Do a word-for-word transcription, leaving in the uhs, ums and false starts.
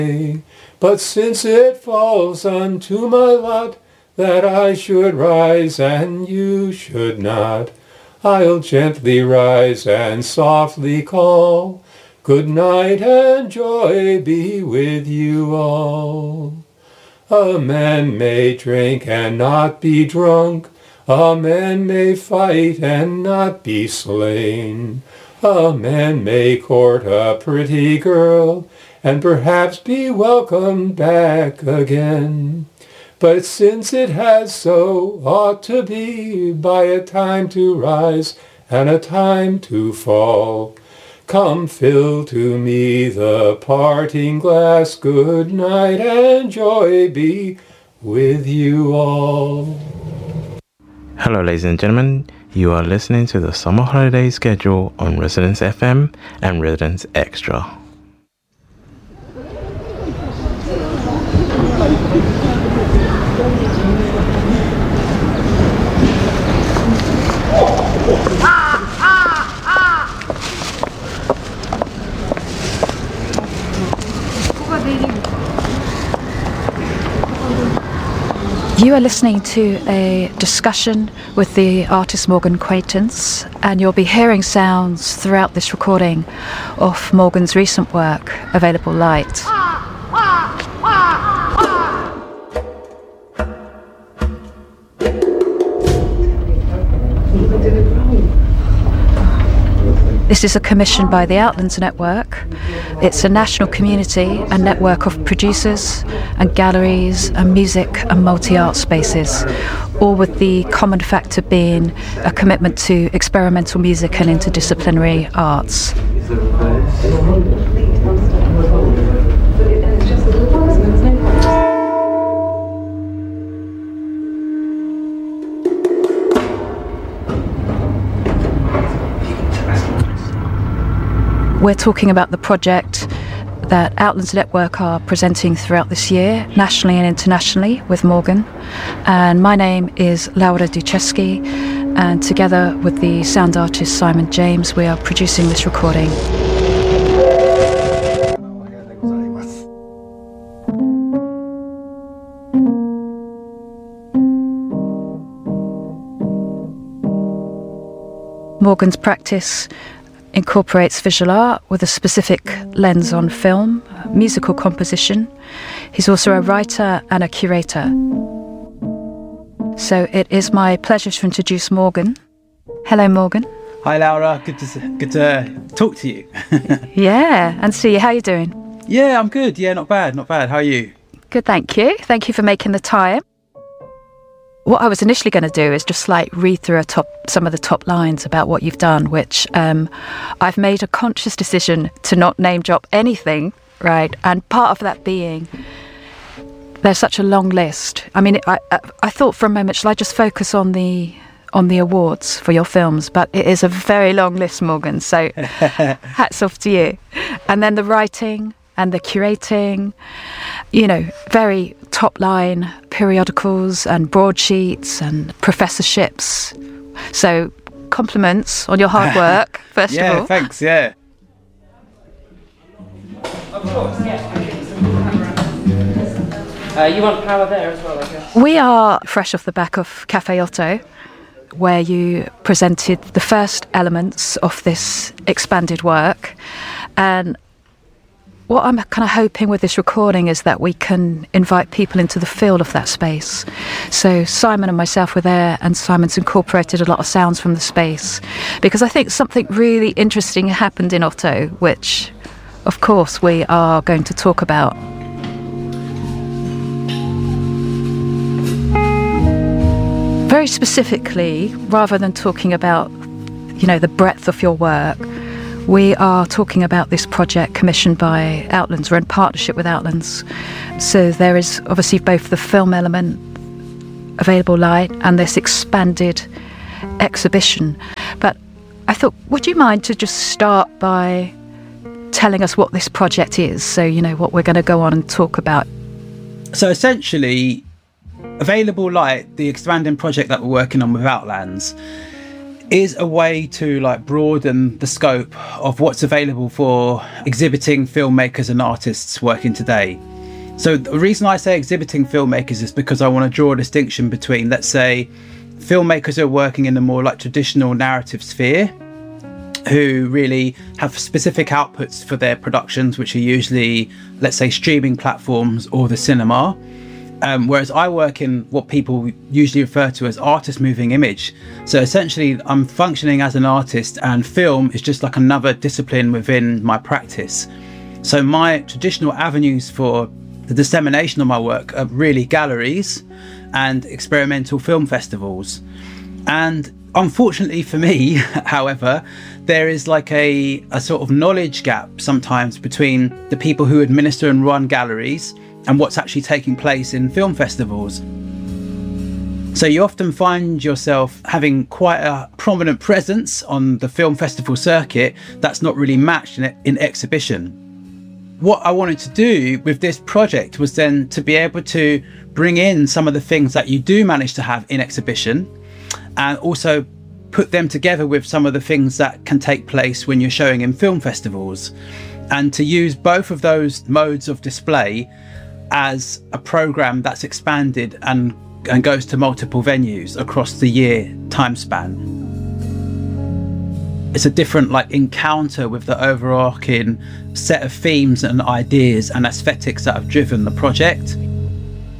But since it falls unto my lot that I should rise and you should not, I'll gently rise and softly call, good night and joy be with you all. A man may drink and not be drunk, a man may fight and not be slain, a man may court a pretty girl and perhaps be welcomed back again. But since it has so ought to be, by a time to rise and a time to fall, come fill to me the parting glass, good night and joy be with you all. Hello ladies and gentlemen, you are listening to the Summer Holiday Schedule on Residence F M and Residence Extra. You are listening to a discussion with the artist Morgan Quaintance, and you'll be hearing sounds throughout this recording of Morgan's recent work, Available Light. This is a commission by the Outlands Network. It's a national community and network of producers and galleries and music and multi-art spaces, all with the common factor being a commitment to experimental music and interdisciplinary arts. We're talking about the project that Outlands Network are presenting throughout this year, nationally and internationally, with Morgan. And my name is Laura Duchesky, and together with the sound artist Simon James, we are producing this recording. Morgan's practice incorporates visual art with a specific lens on film, musical composition. He's also a writer and a curator. So it is my pleasure to introduce Morgan. Hello, Morgan. Hi, Laura. Good to good to talk to you. Yeah, and see you. How are you doing? Yeah, I'm good. Yeah, not bad, not bad. How are you? Good, thank you. Thank you for making the time. What I was initially going to do is just like read through a top, some of the top lines about what you've done, which um, I've made a conscious decision to not name drop anything, right? And part of that being, there's such a long list. I mean, I, I, I thought for a moment, shall I just focus on the on the awards for your films? But it is a very long list, Morgan, so hats off to you. And then the writing and the curating, you know, very top line periodicals and broadsheets and professorships. So compliments on your hard work, first yeah, of all. Yeah, thanks, yeah. Of course, yeah. Uh, you want power there as well, I guess? We are fresh off the back of Cafe Otto, where you presented the first elements of this expanded work. And what I'm kind of hoping with this recording is that we can invite people into the feel of that space. So Simon and myself were there, and Simon's incorporated a lot of sounds from the space, because I think something really interesting happened in Otto, which, of course, we are going to talk about. Very specifically, rather than talking about, you know, the breadth of your work, we are talking about this project commissioned by Outlands. We're in partnership with Outlands. So there is obviously both the film element, Available Light, and this expanded exhibition. But I thought, would you mind to just start by telling us what this project is? So, you know, what we're going to go on and talk about. So essentially, Available Light, the expanding project that we're working on with Outlands, is a way to like broaden the scope of what's available for exhibiting filmmakers and artists working today. So the reason I say exhibiting filmmakers is because I want to draw a distinction between, let's say, filmmakers who are working in the more like traditional narrative sphere, who really have specific outputs for their productions, which are usually, let's say, streaming platforms or the cinema. Um, whereas I work in what people usually refer to as artist moving image. So essentially, I'm functioning as an artist, and film is just like another discipline within my practice. So my traditional avenues for the dissemination of my work are really galleries and experimental film festivals. And unfortunately for me, however, there is like a, a sort of knowledge gap sometimes between the people who administer and run galleries and what's actually taking place in film festivals. So you often find yourself having quite a prominent presence on the film festival circuit that's not really matched in, in exhibition. What I wanted to do with this project was then to be able to bring in some of the things that you do manage to have in exhibition, and also put them together with some of the things that can take place when you're showing in film festivals, and to use both of those modes of display as a program that's expanded and, and goes to multiple venues across the year time span. It's a different like encounter with the overarching set of themes and ideas and aesthetics that have driven the project.